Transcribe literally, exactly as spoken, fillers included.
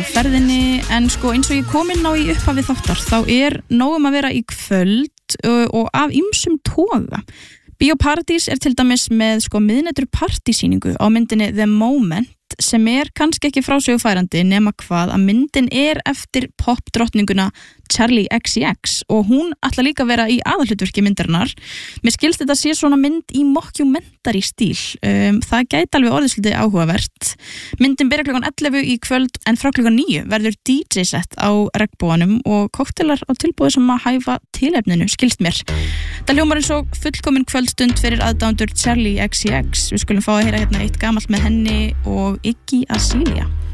ferðinni en sko eins og ég kom inn á í upphafi þáttar þá er nóg um að vera í kvöld og, og af ýmsum toga. Bíóparadís er til dæmis með sko miðnætur partysýningu á myndinni The Moment sem er kannski ekki frásögufærandi nema hvað að myndin er eftir popdrottninguna Charlie X C X og hún ætla líka að vera í aðalhlutverki myndarinnar. Mér skilst þetta sé svona mynd í mockumentary stíl. Um, það gæti alveg orðið svolítið áhugavert. Myndin byrjar klukkan ellefu í kvöld en frá klukkan níu verður D J set á regnboganum og koktelar á tilboði sem að hæfa tilefninu, skilst mér. Það hljómar eins og fullkomin kvöldstund fyrir aðdándur Charlie X C X. Við skulum fá að heyra hérna eitt gamalt með henni og Iggy Azalea.